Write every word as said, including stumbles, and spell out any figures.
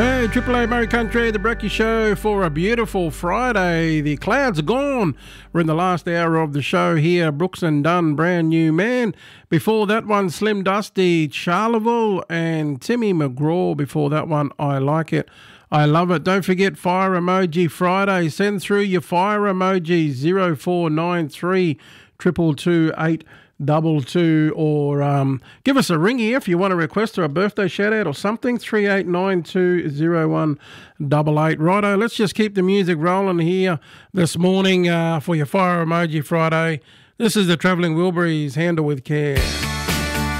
Hey, Triple A Murray Country, the Brekkie Show for a beautiful Friday. The clouds are gone. We're in the last hour of the show here. Brooks and Dunn, Brand New Man. Before that one, Slim Dusty, Charleville, and Timmy McGraw. Before that one, I Like It. I love it. Don't forget Fire Emoji Friday. Send through your fire emoji zero four nine three two two two eight double two, or um, give us a ring here if you want to request or a birthday shout out or something. three eight nine two zero one eight eight. Righto, let's just keep the music rolling here this morning uh, for your Fire Emoji Friday. This is the Travelling Wilburys. Handle with care.